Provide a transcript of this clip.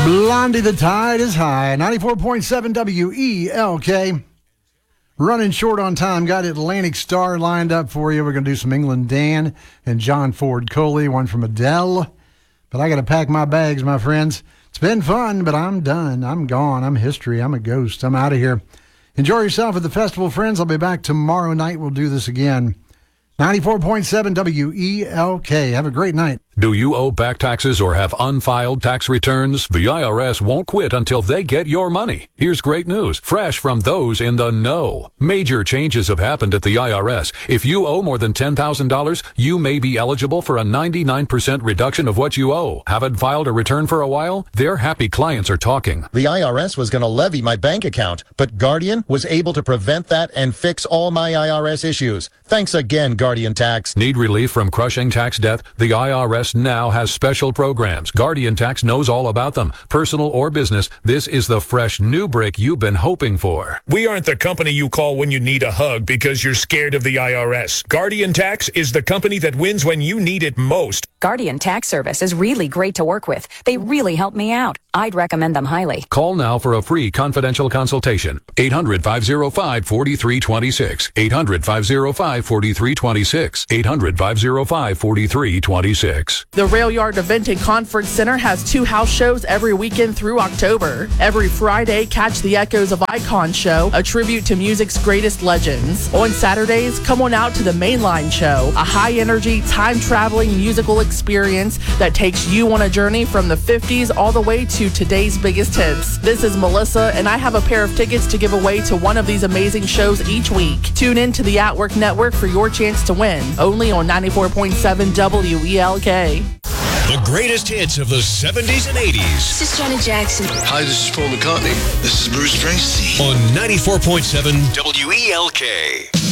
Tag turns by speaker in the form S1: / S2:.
S1: Blondie, the tide is high. 94.7 WELK. Running short on time. Got Atlantic Star lined up for you. We're going to do some England Dan and John Ford Coley, one from Adele. But I got to pack my bags, my friends. It's been fun, but I'm done. I'm gone. I'm history. I'm a ghost. I'm out of here. Enjoy yourself at the festival, friends. I'll be back tomorrow night. We'll do this again. 94.7 WELK. Have a great night.
S2: Do you owe back taxes or have unfiled tax returns? The IRS won't quit until they get your money. Here's great news, fresh from those in the know. Major changes have happened at the IRS. If you owe more than $10,000, you may be eligible for a 99% reduction of what you owe. Haven't filed a return for a while? Their happy clients are talking.
S3: The IRS was going to levy my bank account, but Guardian was able to prevent that and fix all my IRS issues. Thanks again, Guardian Tax.
S2: Need relief from crushing tax debt? The IRS now has special programs. Guardian Tax knows all about them. Personal or business, this is the fresh new break you've been hoping for.
S4: We aren't the company you call when you need a hug because you're scared of the IRS. Guardian Tax is the company that wins when you need it most.
S5: Guardian Tax Service is really great to work with. They really help me out. I'd recommend them highly.
S2: Call now for a free confidential consultation. 800-505-4326. 800-505-4326. 800-505-4326.
S6: The Rail Yard Event and Conference Center has 2 house shows every weekend through October. Every Friday, catch the Echoes of Icon show, a tribute to music's greatest legends. On Saturdays, come on out to the Mainline show, a high-energy, time-traveling musical experience that takes you on a journey from the 50s all the way to today's biggest hits. This is Melissa, and I have a pair of tickets to give away to one of these amazing shows each week. Tune in to the At-Work Network for your chance to win, only on 94.7 WELK.
S7: The greatest hits of the 70s and 80s.
S8: This is Janet Jackson.
S9: Hi, this is Paul McCartney. This is Bruce Springsteen.
S7: On 94.7 WELK.